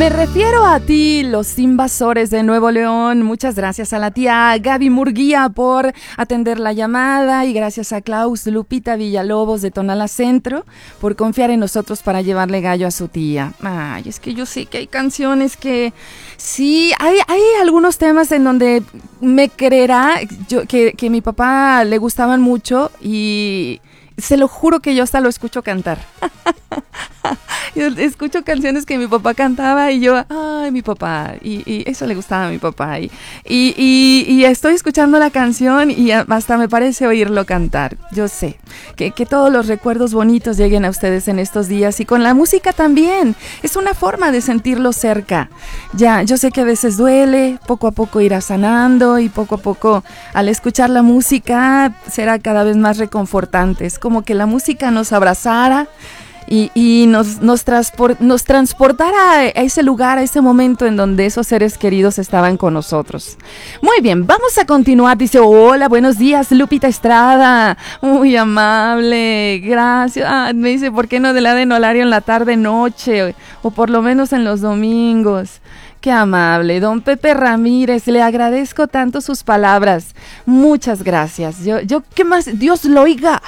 Me refiero a ti, los invasores de Nuevo León. Muchas gracias a la tía Gaby Murguía por atender la llamada y gracias a Klaus Lupita Villalobos de Tonalá Centro por confiar en nosotros para llevarle gallo a su tía. Ay, es que yo sé que hay canciones que sí, hay algunos temas en donde me creerá que mi papá le gustaban mucho y se lo juro que yo hasta lo escucho cantar. Yo escucho canciones que mi papá cantaba y yo, ay, mi papá, y eso le gustaba a mi papá. Y estoy escuchando la canción y hasta me parece oírlo cantar. Yo sé que todos los recuerdos bonitos lleguen a ustedes en estos días y con la música también. Es una forma de sentirlo cerca. Ya, yo sé que a veces duele, poco a poco irá sanando y poco a poco al escuchar la música será cada vez más reconfortante. Es como que la música nos abrazara y nos transportara a ese lugar, a ese momento en donde esos seres queridos estaban con nosotros. Muy bien, vamos a continuar. Dice, hola, buenos días, Lupita Estrada. Muy amable, gracias. Me dice, ¿por qué no de la de horario en la tarde, noche? O por lo menos en los domingos. Qué amable, don Pepe Ramírez, le agradezco tanto sus palabras. Muchas gracias. Yo ¿qué más? Dios lo oiga.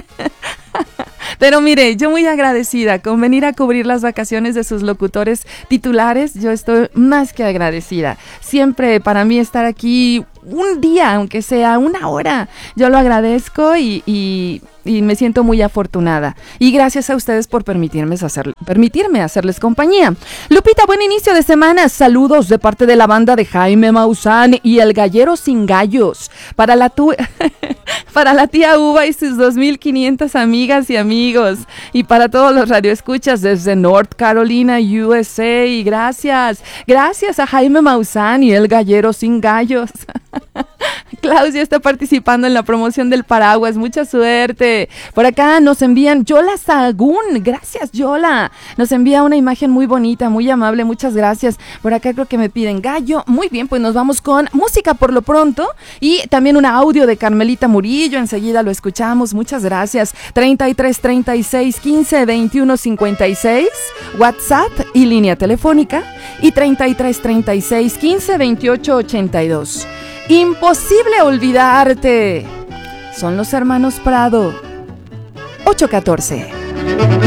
Pero mire, yo muy agradecida con venir a cubrir las vacaciones de sus locutores titulares. Yo estoy más que agradecida. Siempre para mí estar aquí un día, aunque sea una hora, yo lo agradezco y me siento muy afortunada. Y gracias a ustedes por permitirme hacerles compañía. Lupita, buen inicio de semana. Saludos de parte de la banda de Jaime Maussan y el Gallero Sin Gallos. Para la tía Uva y sus 2,500 amigas y amigos. Y para todos los radioescuchas desde North Carolina, USA. Y gracias a Jaime Maussan y el Gallero Sin Gallos. Claudia está participando en la promoción del paraguas, mucha suerte. Por acá nos envían Yola Sagún, gracias Yola. Nos envía una imagen muy bonita, muy amable, muchas gracias. Por acá creo que me piden gallo. Muy bien, pues nos vamos con música por lo pronto y también un audio de Carmelita Murillo, enseguida lo escuchamos, muchas gracias. 33 36 15 21 56, WhatsApp y línea telefónica y 33 36 15 28 82. Imposible olvidarte. Son los hermanos Prado. 814.